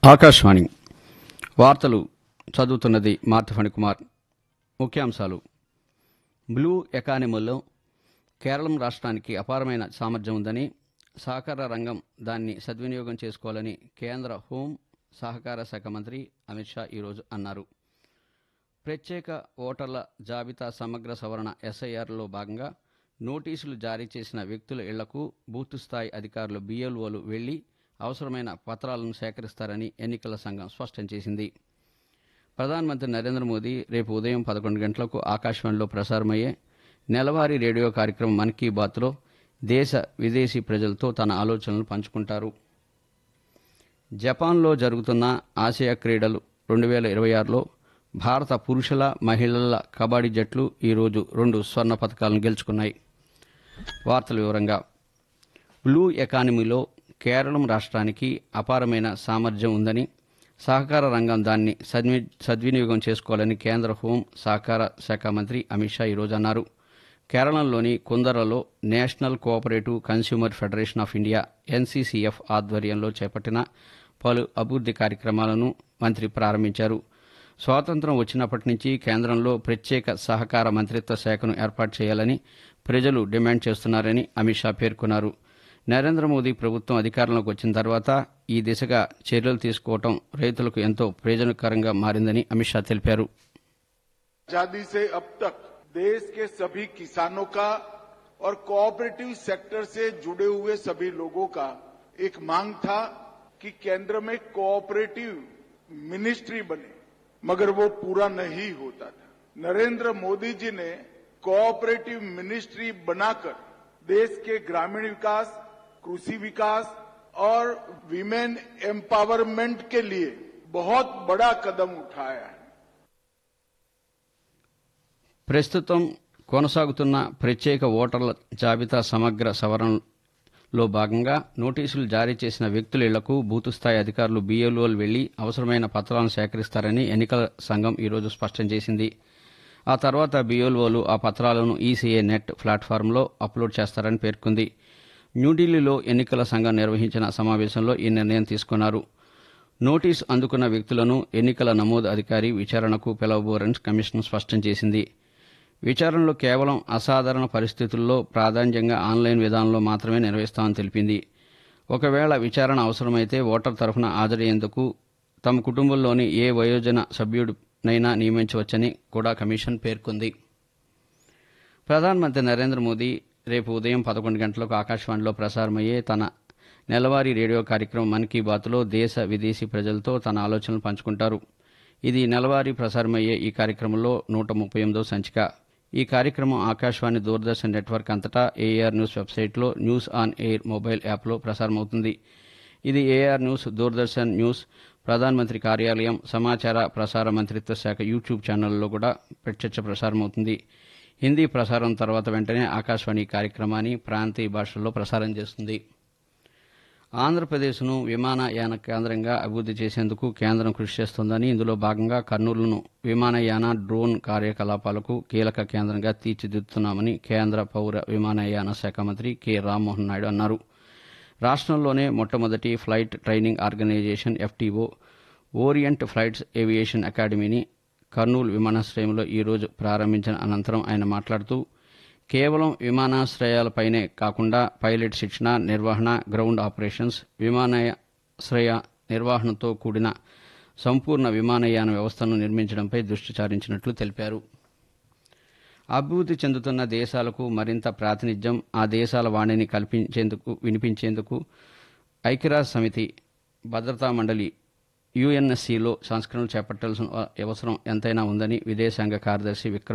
ఆకాశవాణి వార్తలు చదువుతున్నది మార్తి కుమార్. ముఖ్యాంశాలు: బ్లూ ఎకానమీలో కేరళం రాష్ట్రానికి అపారమైన సామర్థ్యం ఉందని, సహకార రంగం దాన్ని సద్వినియోగం చేసుకోవాలని కేంద్ర హోం సహకార శాఖ మంత్రి అమిత్ షా ఈరోజు అన్నారు. ప్రత్యేక ఓటర్ల జాబితా సమగ్ర సవరణ ఎస్ఐఆర్లో భాగంగా నోటీసులు జారీ చేసిన వ్యక్తుల ఇళ్లకు బూత్ స్థాయి అధికారులు BLOలు వెళ్లి అవసరమైన పత్రాలను సేకరిస్తారని ఎన్నికల సంఘం స్పష్టం చేసింది. ప్రధానమంత్రి నరేంద్ర మోదీ రేపు ఉదయం 11 గంటలకు ఆకాశవాణిలో ప్రసారమయ్యే నెలవారీ రేడియో కార్యక్రమం మన్ కీ బాత్లో దేశ విదేశీ ప్రజలతో తన ఆలోచనలు పంచుకుంటారు. జపాన్లో జరుగుతున్న ఆసియా క్రీడలు 2026లో భారత పురుషుల, మహిళల కబడ్డీ జట్లు ఈరోజు 2 స్వర్ణ పతకాలను గెలుచుకున్నాయి. వార్తల వివరంగా: బ్లూ ఎకానమీలో కేరళం రాష్ట్రానికి అపారమైన సామర్థ్యం ఉందని, సహకార రంగం దాన్ని సద్వినియోగం చేసుకోవాలని కేంద్ర హోం సహకార శాఖ మంత్రి అమిత్ షా ఈరోజు అన్నారు. కేరళంలోని కుందరలో national cooperative consumer federation of India NCCF ఆధ్వర్యంలో చేపట్టిన పలు అభివృద్ధి కార్యక్రమాలను మంత్రి ప్రారంభించారు. స్వాతంత్ర్యం వచ్చినప్పటి నుంచి కేంద్రంలో ప్రత్యేక సహకార మంత్రిత్వ శాఖను ఏర్పాటు చేయాలని ప్రజలు డిమాండ్ చేస్తున్నారని అమిత్ షా పేర్కొన్నారు. నరేంద్ర మోదీ ప్రభుత్వం అధికారంలోకి వచ్చిన తర్వాత ఈ దిశగా చర్యలు తీసుకోవడం రైతులకు ఎంతో ప్రయోజనకరంగా మారిందని అమిత్ షా తెలిపారు. आजादी से अब तक देश के सभी किसानों का और कोऑपरेटिव सेक्टर से जुड़े हुए सभी लोगों का एक मांग था कि केंद्र में कोऑपरेटिव मिनिस्ट्री बने, मगर वो पूरा नहीं होता था. नरेंद्र मोदी जी ने कोऑपरेटिव मिनिस्ट्री बनाकर देश के ग्रामीण विकास, कृषि विकास और वीमेन एम्पावरमेंट के लिए बहुत बड़ा कदम उठाया है. ప్రస్తుతం కొనసాగుతున్న ప్రత్యేక ఓటర్ల జాబితా సమగ్ర సవరణలో భాగంగా నోటీసులు జారీ చేసిన వ్యక్తుల ఇళ్లకు బూతు స్థాయి అధికారులు BLOలు వెళ్లి అవసరమైన పత్రాలను సేకరిస్తారని ఎన్నికల సంఘం ఈరోజు స్పష్టం చేసింది. ఆ తర్వాత BLOలు ఆ పత్రాలను ECA నెట్ ప్లాట్ఫారంలో అప్లోడ్ చేస్తారని పేర్కొంది. న్యూఢిల్లీలో ఎన్నికల సంఘం నిర్వహించిన సమావేశంలో ఈ నిర్ణయం తీసుకున్నారు. నోటీసు అందుకున్న వ్యక్తులను ఎన్నికల నమోదు అధికారి విచారణకు పిలవబోరని కమిషన్ స్పష్టం చేసింది. విచారణలో కేవలం అసాధారణ పరిస్థితుల్లో ప్రాధాన్యంగా ఆన్లైన్ విధానంలో మాత్రమే నిర్వహిస్తామని తెలిపింది. ఒకవేళ విచారణ అవసరమైతే ఓటర్ తరఫున హాజరయ్యేందుకు తమ కుటుంబంలోని ఏ వయోజన సభ్యుడినైనా నియమించవచ్చని కూడా కమిషన్ పేర్కొంది. ప్రధానమంత్రి నరేంద్ర మోదీ రేపు ఉదయం 11 గంటలకు ఆకాశవాణిలో ప్రసారమయ్యే తన నెలవారీ రేడియో కార్యక్రమం మన్ కీ బాత్లో దేశ విదేశీ ప్రజలతో తన ఆలోచనలు పంచుకుంటారు. ఇది నెలవారీ ప్రసారమయ్యే ఈ కార్యక్రమంలో 138వ సంచిక. ఈ కార్యక్రమం ఆకాశవాణి, దూరదర్శన్ నెట్వర్క్ అంతటా AR న్యూస్ వెబ్సైట్లో న్యూస్ ఆన్ ఎయిర్ మొబైల్ యాప్లో ప్రసారమవుతుంది. ఇది AR న్యూస్, దూరదర్శన్ న్యూస్, ప్రధానమంత్రి కార్యాలయం, సమాచార ప్రసార మంత్రిత్వ శాఖ యూట్యూబ్ ఛానళ్లలో కూడా ప్రత్యక్ష ప్రసారమవుతుంది. హిందీ ప్రసారం తర్వాత వెంటనే ఆకాశవాణి కార్యక్రమాన్ని ప్రాంతీయ భాషల్లో ప్రసారం చేస్తుంది. ఆంధ్రప్రదేశ్ను విమానయాన కేంద్రంగా అభివృద్ధి చేసేందుకు కేంద్రం కృషి చేస్తోందని, ఇందులో భాగంగా కర్నూలును విమానయాన, డ్రోన్ కార్యకలాపాలకు కీలక కేంద్రంగా తీర్చిదిద్దుతున్నామని కేంద్ర పౌర విమానయాన శాఖ మంత్రి K. రామ్మోహన్ నాయుడు అన్నారు. రాష్ట్రంలోనే మొట్టమొదటి flight training organisation FTO orient flights aviation అకాడమీని Kurnool విమానాశ్రయంలో ఈరోజు ప్రారంభించిన అనంతరం ఆయన మాట్లాడుతూ, కేవలం విమానాశ్రయాలపైనే కాకుండా పైలట్ శిక్షణ, నిర్వహణ, గ్రౌండ్ ఆపరేషన్స్, విమానాశ్రయ నిర్వహణతో కూడిన సంపూర్ణ విమానయాన వ్యవస్థను నిర్మించడంపై దృష్టి సారించినట్లు తెలిపారు. అభివృద్ధి చెందుతున్న దేశాలకు మరింత ప్రాతినిధ్యం, ఆ దేశాల వాణిని వినిపించేందుకు ఐక్యరాజ్య సమితి భద్రతా మండలి UNSCలో సంస్కరణలు చేపట్టాల్సిన అవసరం ఎంతైనా ఉందని విదేశాంగ కార్యదర్శి విక్రమ్